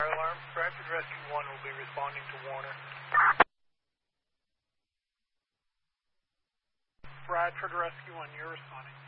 Alarm, Bradford Rescue 1 will be responding to Warner. Bradford Rescue 1, you're responding.